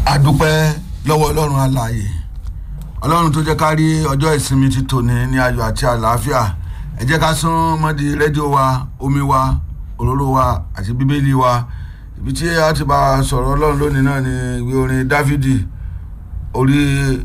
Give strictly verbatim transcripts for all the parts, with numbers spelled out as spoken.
A dúpẹ́ lọ́wọ́ Ọlọ́run alààyè, Ọlọ́run tó jẹ́ ká rí ọjọ́ ìsinmi ti tòní ní ayọ̀ àti àlàáfíà. Ẹ jẹ́ ká sún mọ́di rédíò wa, omi wa, òróró wa àti bíbélì wa. Ibi tí a ti bá sọ̀rọ̀ Ọlọ́run lónìí náà ni ìwé orin Dáfídì orí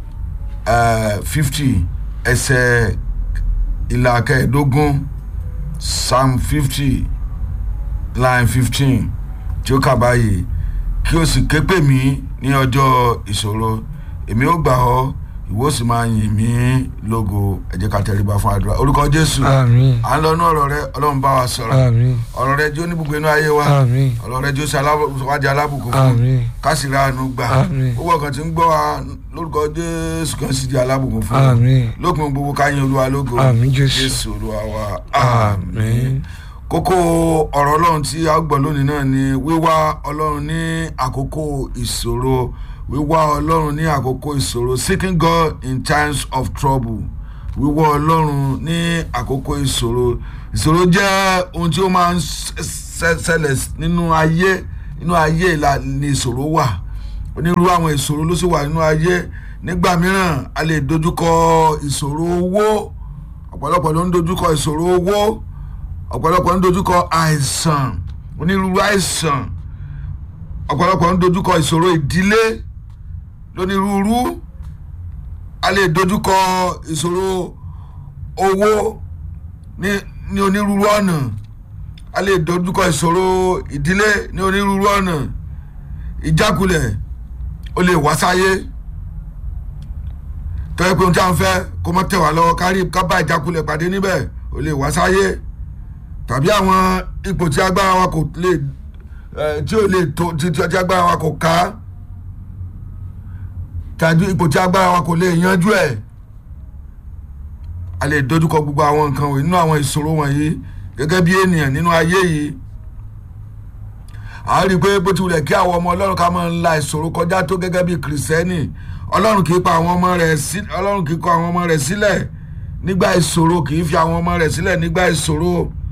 fifty ẹsẹ̀ ìlà kẹẹ̀ẹ́dógún, Psalm fifty line fifteen, tí ó kà báyìí: kí o sì ké pè mí ní ọjọ́ ìṣòro, èmi ó gbà ọ́, ìwọ sì máa yìn mí lógo. Ẹ jẹ́ ká tẹríba fún àdúrà. Orúkọ Jésù. Àmín. À ń lọ inú ọ̀rọ̀ rẹ, Ọlọ́run bá wa sọ̀rọ̀. Àmín. Ọ̀rọ̀ rẹ jó ní gbogbo inú ayé wa. Àmín. Ọ̀rọ̀ rẹ jó sí aláwájú alábùkún fún. Àmín. Ká sì rí àánú gbà. Àmín. Gbogbo ọkàn tí ń gbọ́ wa lórúkọ Jésù kan sì di alábùkún fún. Àmín. Lópin gbogbo ká yìn Olúwa lógo. Àmín Jésù. Jésù Olúwa wa. Àmín. Kókó ọ̀rọ̀ Ọlọ́run tí a gbọ́ lónìí náà ni wíwá Ọlọ́run ní àkókò ìṣòro. Wíwá Ọlọ́run ní àkókò ìṣòro. Seeking God in times of trouble. Wíwá Ọlọ́run ní àkókò ìṣòro. Ìṣòro jẹ́ ohun tí ó máa ń ṣẹlẹ̀ nínú ayé. Nínú ayé ìlà ni ìṣòro wà. Onírúurú àwọn ìṣòro ló sì wà nínú ayé. Nígbà mìíràn a lè dojúkọ ìṣòro owó. Ọ̀pọ̀lọpọ̀ ló ń dojúkọ ìṣòro owó. Ọ̀pọ̀lọpọ̀ ń dojúkọ àìsàn, onírúurú àìsàn. Ọ̀pọ̀lọpọ̀ ń dojúkọ ìṣòro ìdílé lónírúurú. A lè dojúkọ ìṣòro owó ní ní onírúurú ọ̀nà. A lè dojúkọ ìṣòro ìdílé ní onírúurú ọ̀nà. Ìjákulẹ̀ ó lè wá sáyé. Tọ́jú pé ohun tí a ń fẹ́ kó má tẹ̀ wá lọ́wọ́, kárí ká bá ìjákulẹ̀ pàdé níbẹ̀, ó lè wá sáyé. Tàbí àwọn ipò tí agbára wa kò lè tí ò lè tó tí tí agbára wa kò ká, tàbí ipò tí agbára wa kò lè yanjú ẹ̀. A lè dojúkọ gbogbo àwọn nǹkan wọ̀nyí nínú àwọn ìṣòro wọ̀nyí gẹ́gẹ́ bí ènìyàn nínú ayé yìí. À ń rí i pé bó ti wulẹ̀ kí àwọn ọmọ Ọlọ́run ká máa ń la ìṣòro kọjá tó gẹ́gẹ́ bí kìrìsìtẹ́nì, Ọlọ́run kì í pa àwọn ọmọ rẹ̀ sí Ọlọ́run kì í kọ àwọn ọmọ rẹ̀ sílẹ̀ nígbà ìṣòro, kì í fi àwọn ọmọ rẹ̀ sílẹ̀ nígbà ìṣòro.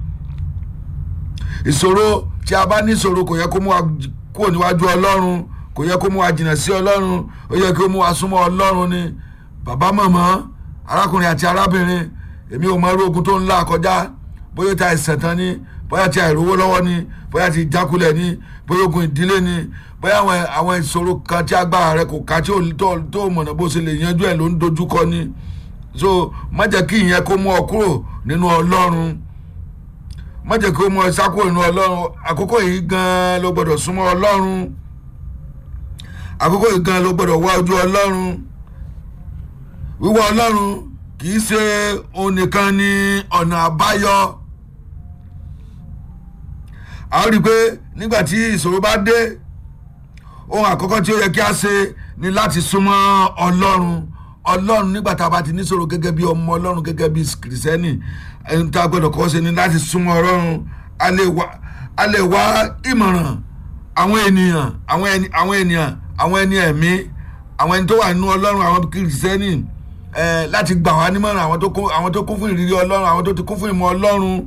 Ìṣòro tí a bá ní ìṣòro kò yẹ kó mú wa kúrò níwájú Ọlọ́run, kò yẹ kó mú wa jìnnà sí Ọlọ́run, ó yẹ kó mú wa súnmọ́ Ọlọ́run ni. Bàbá màmá, arákùnrin àti arábìnrin, èmi ò mọ irú ogun tó ń là kọjá, bóyá ti àìsàn tán ni, bóyá ti àìrówó lọ́wọ́ ni, bóyá ti ìjákulẹ̀ ni, bóyá ogun ìdílé ni, bóyá àwọn àwọn ìṣòro kan tí agbára rẹ kò ká tí tó mọ̀nà bó ṣe lè yanjú ẹ̀ ló ń dojúkọ ni. So má jẹ́ kí ìyẹn kó mú ọ kúrò nínú Ọlọ́run. Má jẹ́ kí ó mú ọ sá kúrò nínú Ọlọ́run. Àkókò yìí gan-an ló gbọ́dọ̀ súnmọ́ Ọlọ́run. Àkókò yìí gan-an ló gbọ́dọ̀ wá ojú Ọlọ́run. Wíwá Ọlọ́run kì í ṣe òun nìkan ní ọ̀nà àbáyọ. A rí i pé nígbà tí ìṣòro bá dé, ohun àkọ́kọ́ tí ó yẹ kí a ṣe ni láti súnmọ́ Ọlọ́run. Ọlọ́run nígbà tá a bá ti níṣòro gẹ́gẹ́ bí ọmọ Ọlọ́run, gẹ́gẹ́ bí kìrìsìtẹ́nì, ẹni tá a gbọ́dọ̀ kọ́ ṣe ni láti súnmọ́ Ọlọ́run. A lè wá a lè wá ìmọ̀ràn àwọn ènìyàn àwọn ẹni àwọn ènìyàn àwọn ẹni ẹ̀mí, àwọn ẹni tó wà nínú Ọlọ́run, àwọn kìrìsìtẹ́nì ẹ̀ láti gbà wá nímọ̀ràn, àwọn tó kún àwọn tó kún fún ìrírí Ọlọ́run, àwọn tó ti kún fún ìmọ̀ Ọlọ́run.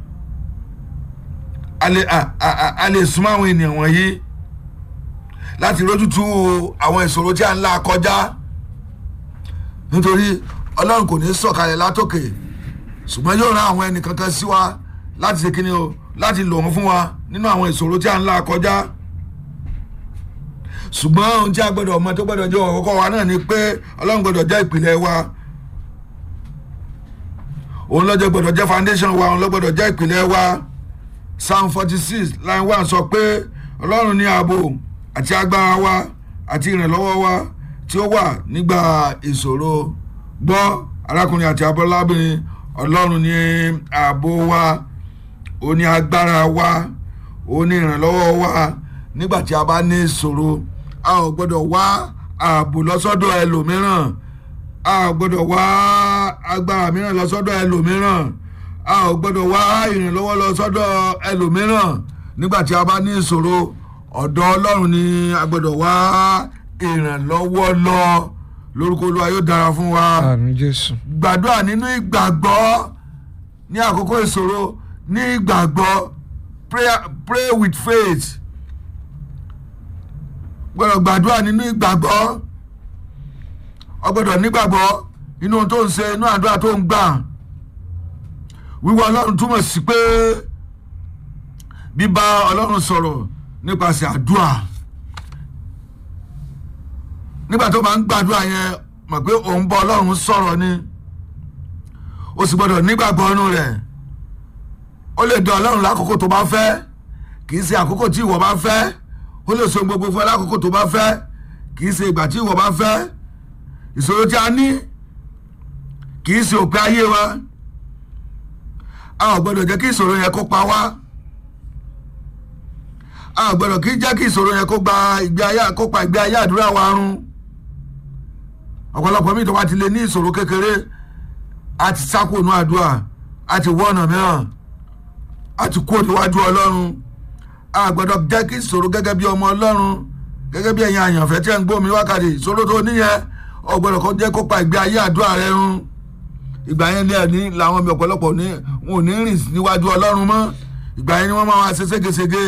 A lè a a a lè súnmọ́ àwọn ènìyàn wọ̀nyí láti rójútu àwọn ìṣòro tí a ń là kọjá. Nítorí Ọlọ́run kò ní sọ̀kalẹ̀ látòkè, ṣùgbọ́n yóò rán àwọn ẹnìkankan sí wa láti ṣe kíni o, láti lò wọ́n fún wa nínú àwọn ìṣòro tí a ń là kọjá. Ṣùgbọ́n ohun tí a gbọ́dọ̀ mọ̀ tó gbọ́dọ̀ jẹ́ ọ̀kọ́kọ́ wa náà ni pé Ọlọ́run gbọ́dọ̀ jẹ́ ìpìlẹ̀ wa. Òun ló jẹ́ gbọ́dọ̀ jẹ́ foundation wa, òun ló gbọ́dọ̀ jẹ́ ìpìlẹ̀ wa. Psalm forty six line one sọ pé Ọlọ́run ní ààbò àti agbára wa àti ìrànlọ́wọ́ wa tí ó wà nígbà ìṣòro. Gbọ́ arákùnrin àti abọ́lábìnrin, Ọlọ́run ní ààbò wa, ó ní agbára wa, ó ní ìrànlọ́wọ́ wa nígbà tí a bá ní ìṣòro. A ò gbọ́dọ̀ wá ààbò lọ́sọ́dọ̀ ẹlòmíràn, a ò gbọ́dọ̀ wá agbára mìíràn lọ́sọ́dọ̀ ẹlòmíràn, a ò gbọ́dọ̀ wá ìrànlọ́wọ́ lọ́sọ́dọ̀ ẹlòmíràn nígbà tí a bá ní ìṣòro. Ọ̀dọ̀ Ọlọ́run ni a gbọ́dọ̀ wá ìrànlọ́wọ́ lọ. Lórúkọ Olúwa yóò dára fún wa. Àmín Jésù. Gbàdúrà nínú ìgbàgbọ́ ní àkókò ìṣòro, ní ìgbàgbọ́, pray pray with faith. gbọ́dọ̀ gbàdúrà nínú ìgbàgbọ́ o gbọ́dọ̀ nígbàgbọ́ inú ohun tó ń ṣe inú àdúrà tó ń gbà. Wíwá Ọlọ́run túmọ̀ sí pé bíbá Ọlọ́run sọ̀rọ̀ nípasẹ̀ àdúrà. Nígbà tó máa ń gbàdúrà yẹn mọ̀ pé òun bá Ọlọ́run sọ̀rọ̀ ni o sì gbọ́dọ̀ nígbàgbọ́ inú rẹ̀. Ó lè dán Ọlọ́run lákòókò tó bá fẹ́ kì í ṣe àkókò tí ìwọ bá fẹ́. Ó lè sọ gbogbo fún ẹ lákòókò tó bá fẹ́ kì í ṣe ìgbà tí ìwọ bá fẹ́. Ìṣòro tí a ní kì í ṣe òpin ayé wa. A ò gbọ́dọ̀ jẹ́ kí ìṣòro yẹn kó pa wá. A ò gbọ́dọ̀ kí jẹ́ kí ìṣòro yẹn kó gba ìgbé ayé kó pa ìgbé ayé àdúrà wa run. Ọ̀pọ̀lọpọ̀ mi tó bá ti lè ní ìṣòro kékeré a ti sákò nù àdúrà a ti wọ́ ọ̀nà mìíràn a ti kó níwájú Ọlọ́run. A gbọ́dọ̀ jẹ́ kí ìṣòro gẹ́gẹ́ bí ọmọ Ọlọ́run gẹ́gẹ́ bí ẹ̀yin àyànfẹ́ tí ẹ̀ ń gbọ́ mi wákàtí ìṣòro tó níyẹn o gbọ́dọ̀ kó jẹ́ kó pa ìgbé ayé àdúrà rẹ run. Ìgbà yẹn ní ẹni làwọn ọmọ ọ̀pọ̀lọpọ̀ ní wọn ò ní rìn níwájú Ọlọ́run mọ́. Ìgbà yẹn ni wọ́n máa wá ṣe ségesège.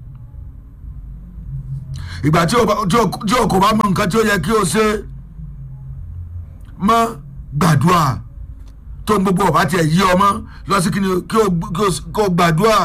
Ìgbà tí o kò bá mọ nǹkan tí ó yẹ kí o ṣe mọ́ gbàdúrà tó ń gbogbo ọ̀bá tiẹ̀ yí ọmọ lọ sí kíni kí o gbàdúrà.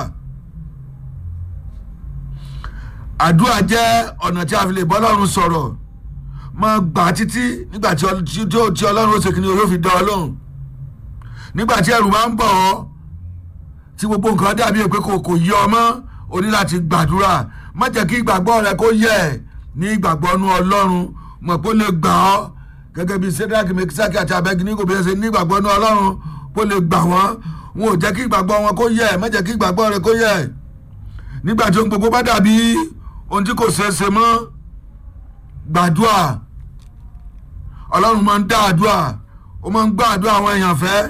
Àdúrà jẹ́ ọ̀nà tí a fi lè bọ́ Ọlọ́run sọ̀rọ̀ mọ́ gbà títí nígbà tí Ọlọ́run ó ṣe kíni yóò fi dán ọ lóhùn. Nígbà tí ẹ̀rù bá ń bọ̀ ọ́ tí gbogbo nǹkan dàbí pé kò kò yí ọmọ o ní láti gbàdúrà. Má jẹ́ kí ìgbàgbọ́ rẹ kó yẹ̀ ní ìgbàgbọ́ nú Ọlọ́run mọ̀ pé ó lè gbà ọ́ gẹ́gẹ́ bí Sédrákì Méṣákì àti Abẹ́dínígò bí wọ́n ṣe ní ìgbàgbọ́ nú Ọlọ́run kó lè gbà wọ́n. Wọn ò jẹ́ kí ìgbàgbọ́ wọn kó yẹ̀. Má jẹ́ kí ìgbàgbọ́ rẹ kó yẹ̀ nígbà tí ohun gbogbo bá dàbí ohun tí kò ṣeé ṣe mọ́. Gbàdúrà. Ọlọ́run máa ń dá àdúrà ó máa ń gbọ́ àdúrà àwọn èèyàn fẹ́.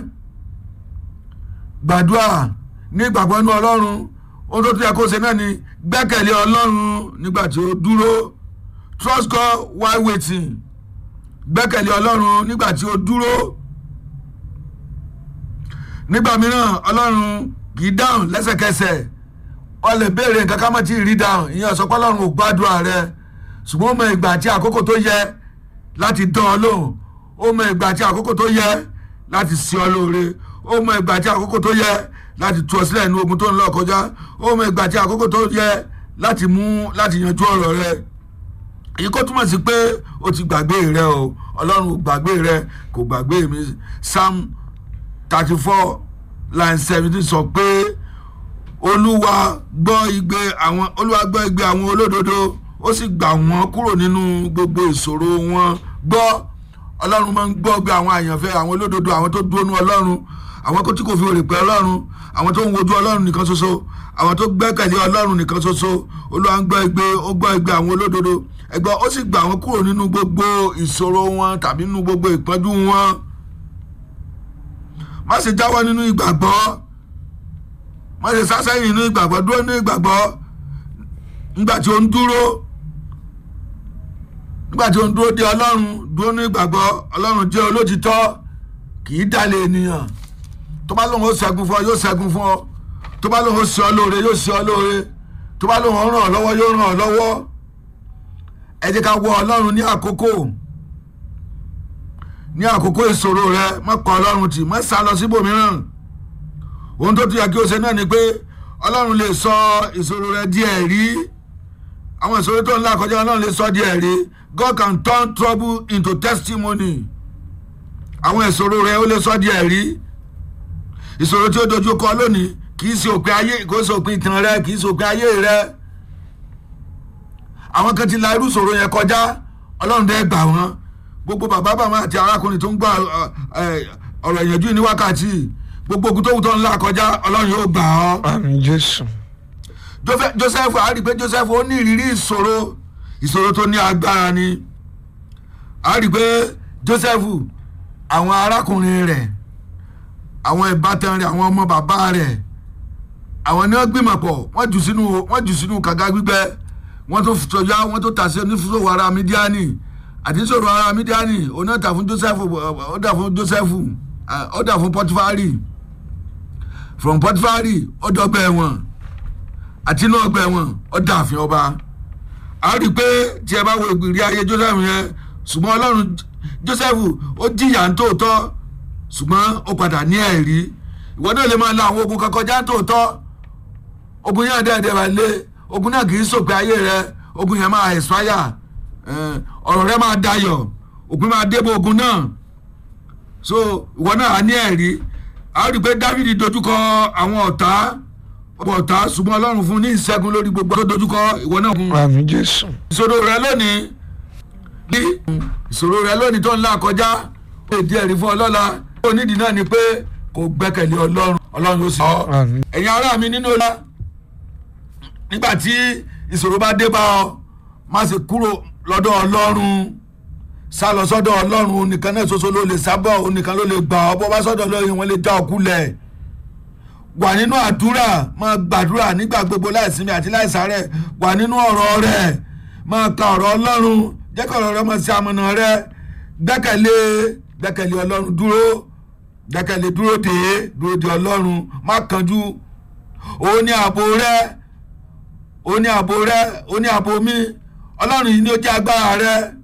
Gbàdúrà ní ìgbàgbọ́ nú Ọlọ́run. Ohun tó tún yẹ kó ṣe náà ni gbẹ́kẹ̀lé Ọlọ́run nígbà tí ó dúró. Trust God while waiting. Gbẹ́kẹ̀lé Ọlọ́run nígbà tí ó dúró. Nígbà mìíràn Ọlọ́run kì í dáhùn lẹ́sẹ̀kẹsẹ̀. Ó lè béèrè nǹkan ká má tí ì rí dáhùn. Ìyẹn sọ pé Ọlọ́run ò gbàdúrà rẹ ṣùgbọ́n ó mọ ìgbà àti àkókò tó yẹ láti dán ọ lóhùn. Ó mọ ìgbà àti àkókò tó yẹ láti ṣe ọ lóore. Ó mọ ìgbà àti àkókò tó yẹ láti tú ọ sílẹ̀ nínú ogun tó ń lọ kọjá. Ó mọ ìgbà àti àkókò tó yẹ láti mú láti yanjú ọ̀rọ̀ rẹ. Èyí kò túmọ̀ sí pé o ti gbàgbé rẹ o. Ọlọ́run ò gbàgbé rẹ kò gbàgbé mi. Psalm thirty four line seventeen sọ pé Olúwa gbọ́ igbe àwọn Olúwa gbọ́ igbe àwọn olódodo ó sì gbà wọ́n kúrò nínú gbogbo ìṣòro wọn. Gbọ́ Ọlọ́run máa ń gbọ́ igbe àwọn àyànfẹ́ àwọn olódodo àwọn tó dúró nú Ọlọ́run àwọn tí kò fi òrè pẹ́ Ọlọ́run àwọn tó ń wojú Ọlọ́run nìkan ṣoṣo àwọn tó gbẹ́kẹ̀lé Ọlọ́run nìkan ṣoṣo. Olúwa ń gbọ́ igbe ó gbọ́ igbe àwọn olódodo ẹgbọ́ ó sì gbà wọ́n kúrò nínú gbogbo ìṣòro wọn tàbí nínú gbogbo ìpọ́njú wọn. Má ṣe jáwọ́ nínú ìgbàgbọ́. Má ṣe sásẹ́yìn nínú ìgbàgbọ́. Dúró nínú ìgbàgbọ́ nígbà tí ó ń dúró nígbà tí ó ń dúró de Ọlọ́run. Dúró nínú ìgbàgbọ́. Ọlọ́run jẹ́ olótìtọ́ kì í dalẹ̀ ènìyàn. Tó bá lóun ó ṣẹ́gun fún ọ yóò ṣẹ́gun fún ọ. Tó bá lóun ó ṣe ọ lóore yóò ṣe ọ lóore. Tó bá lóun ó ràn ọ́ lọ́wọ́ yóò ràn ọ́ lọ́wọ́. Ẹ jẹ́ ká wọ Ọlọ́run ní àkókò ní àkókò ìṣòro rẹ. Má kọ̀ Ọlọ́run tì má sá lọ síbòmíràn. Ohun tó tún yẹ kí o ṣe náà ni pé Ọlọ́run lè sọ ìṣòro rẹ di ẹ̀rí. Àwọn ìṣòro tó ń là kọjá Ọlọ́run lè sọ di ẹ̀rí. God can turn trouble into testimony. Àwọn ìṣòro rẹ ó lè sọ di ẹ̀rí. Ìṣòro tí ó dojú kọ lónìí kì í ṣe òpin ayé kò ṣe òpin ìtàn rẹ kì í ṣe òpin ayé rẹ. Àwọn kan ti la irú ìṣòro yẹn kọjá Ọlọ́run dẹ́ gbà wọ́n. Gbogbo bàbá bàbá àti arákùnrin tó ń gbọ́ ọ̀rọ̀ ìyànjú ní wákàtí gbogbo ogun tó wù tó ń là kọjá Ọlọ́run yóò gbà ọ́. Àmín Jésù. Joseph a rí pé Joseph ó ní ìrírí ìṣòro ìṣòro tó ní agbára ni. A rí pé Joseph àwọn arákùnrin rẹ̀ àwọn ìbátan rẹ̀ àwọn ọmọ bàbá rẹ̀ àwọn ni wọ́n gbìmọ̀ pọ̀ wọ́n jù sínú wọ́n jù sínú kànga gbígbẹ wọ́n tó sọjá wọ́n tó tàṣe onífúnṣòwò ara Mídíánì àti sọ̀rọ̀ ara Mídíánì onáta fún Joseph ó dà fún Joseph ó dà fún Pọtifari from Pọtifari ó dọ̀gbẹ́ wọn àti inú ọgbẹ́ wọn ó dà àfin ọba a rí i pé tí ẹ bá wo ìgbìrì ayé Joseph yẹn ṣùgbọ́n Ọlọ́run Joseph ó jìyà ń tòótọ́ ṣùgbọ́n ó padà ní ẹ̀rí ìwọ náà lè máa la àwọn ogun kan kọjá ń tòótọ́ ogun yẹn dẹ́ẹ̀dẹ́ wà lé ogun náà kì í sòpin ayé rẹ ogun yẹn máa expire ọ̀rọ̀ rẹ máa dayọ̀ òpin máa débò ogun náà so ìwọ náà á ní ẹ̀rí a rí i pé Dáfídì dojúkọ àwọn ọ̀tá ọ̀pọ̀ ọ̀tá ṣùgbọ́n Ọlọ́run fún ní ìṣẹ́gun lórí gbogbo tó dojúkọ ìwọ náà kún. Àmín Jésù. ìṣòro rẹ lónìí bí ìṣòro rẹ lónìí tó ń là kọjá èdè ẹ̀rí fún ọlọ́la onídìí náà ni pé kò gbẹ́kẹ̀lé Ọlọ́run Ọlọ́run ló sì ọ́. ẹ̀yin ará mi nínú ọlá nígbà tí ìṣòro bá dé bá ọ má ṣe kúrò lọ́dọ̀ Ọlọ́run sá lọ sọ́dọ̀ Ọlọ́run onìkan náà ṣoṣo ló lè sábọ̀ onìkan ló lè gbà ọ́ bọ́ bá sọ́dọ̀ Ọlọ́run wọn lè já ọ kulẹ̀ wà nínú àdúrà máa gbàdúrà nígbà gbogbo láìsinmi àti láìsàárẹ̀ wà nínú ọ̀rọ̀ rẹ̀ máa ka ọ̀rọ̀ Ọlọ́run jẹ́ kí ọ̀rọ̀ rẹ̀ máa ṣe amọ̀nà rẹ̀ gbẹ́kẹ̀lé gbẹ́kẹ̀lé Ọlọ́run dúró gbẹ́kẹ̀lé dúró dé dúró dé Ọlọ́run má kánjú òun ní ààbò rẹ̀ òun ní ààbò rẹ̀ òun ní ààbò mi Ọlọ́run yìí ni ó jẹ́ agbára rẹ̀